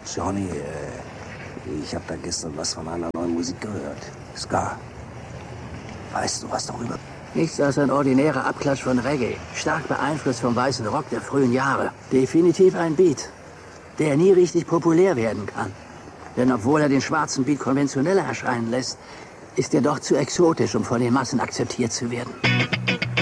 Johnny, ich habe da gestern was von einer neuen Musik gehört. Ska. Weißt du was darüber? Nichts als ein ordinärer Abklatsch von Reggae. Stark beeinflusst vom weißen Rock der frühen Jahre. Definitiv ein Beat, der nie richtig populär werden kann. Denn obwohl er den schwarzen Beat konventioneller erscheinen lässt, ist er doch zu exotisch, um von den Massen akzeptiert zu werden.